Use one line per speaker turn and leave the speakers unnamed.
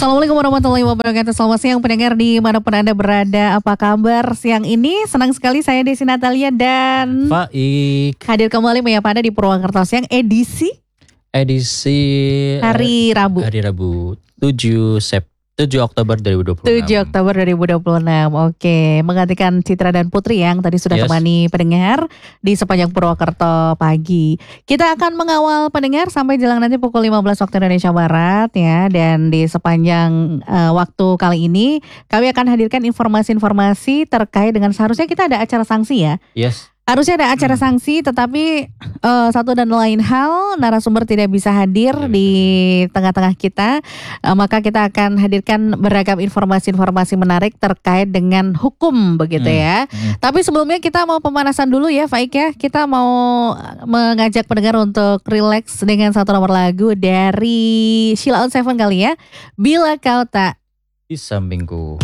Assalamualaikum warahmatullahi wabarakatuh. Selamat siang pendengar dimanapun Anda berada. Apa kabar siang ini? Senang sekali saya Desi Natalia dan
Faik
hadir kembali menyapa Anda di Purwakarta Siang edisi hari Rabu.
Hari Rabu 7 Oktober 2026.
7 Oktober 2026. Oke, menggantikan Citra dan Putri yang tadi sudah temani pendengar di sepanjang Purwokerto pagi. Kita akan mengawal pendengar sampai jelang nanti pukul 15 waktu Indonesia Barat ya. Dan di sepanjang waktu kali ini kami akan hadirkan informasi-informasi terkait dengan seharusnya kita ada acara sanksi ya.
Yes.
Harusnya ada acara sanksi, tetapi satu dan lain hal narasumber tidak bisa hadir di tengah-tengah kita, maka kita akan hadirkan beragam informasi-informasi menarik terkait dengan hukum begitu ya. Tapi sebelumnya kita mau pemanasan dulu ya, Faik ya. Kita mau mengajak pendengar untuk relax dengan satu nomor lagu dari Sheila on 7 kali ya. Bila Kau Tak
Di Sampingku.